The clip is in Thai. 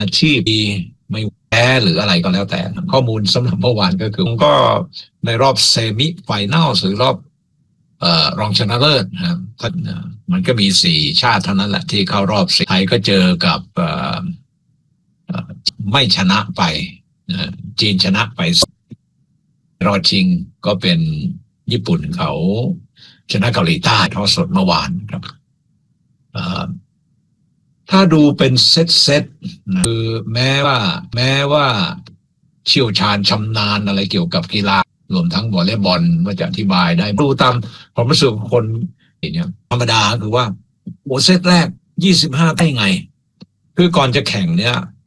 อาชีพดีไม่แพ้หรืออะไรก็แล้วแต่ข้อมูลสำหรับเมื่อวานก็คือก็ในรอบเซมิไฟแนลหรือรอบรองชนะเลิศนะครับก็มันก็มี4 ชาติเท่านั้นแหละที่เข้ารอบไทยก็เจอกับไม่ชนะไปจีนชนะไปรอบชิงก็เป็นญี่ปุ่นเขาชนะเกาหลีใต้ทอดสดเมื่อวานครับถ้าดูเป็นเซตคือแม้ว่าเชี่ยวชาญชำนาญอะไรเกี่ยวกับกีฬารวมทั้งวอลเลย์บอลว่าจะอธิบายได้ดูตามความรู้สึกของคนเนี่ยธรรมดาคือว่าโอ้เซตแรก25ได้ไงคือก่อนจะแข่งเนี่ย